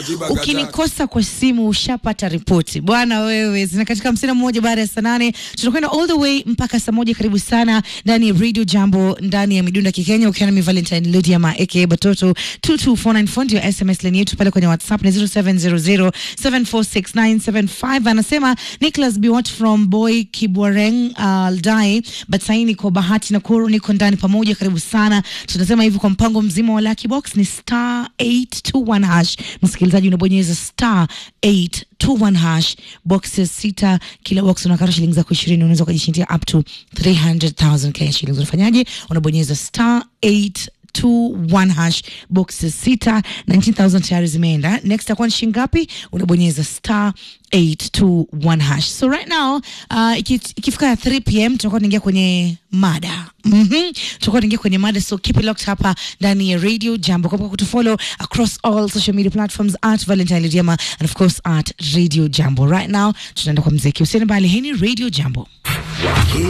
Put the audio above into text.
Ukinikosa kwa simu ushapata ripoti. Bwana wewe, zina katika 51 baada ya saa 8. Tunakwenda all the way mpaka saa 1. Karibu sana ndani ya Radio Jambo, ndani ya Midunda Kikenya. Ukiana mi Valentine Lydia ma aka Batoto 22494 ndio SMS line yetu pale kwenye WhatsApp ni 0700746975. Anasema Nicholas Biwot from Boy Kibwareng, Aldai but saini kwa Bahati na Kuru, niko ndani pamoja. Karibu sana. Tunasema hivi kwa mpango mzima wa Lucky Box ni *821#. Msikilizaji unabonyeza *821#, boxes 6, kila box unakata shilingi za 20, unaweza kujishindia up to 300,000 Kenya shillings. Unafanyaje? Unabonyeza *821#, boxes 6, 19,000 tayari zimeenda. Next itakuwa ni shilingi ngapi? Unabonyeza *821#. So right now ikifika 3 PM tutakuwa tunaingia kwenye mada. Tutakuwa tunaingia kwenye mada, so keep it locked hapa ndani ya Radio Jambo. Kwa kutufollow across all social media platforms @Valentine Lydiama and of course @Radio Jambo. Right now tunaenda kwa muziki. Usiende mbali, hii ni Radio Jambo.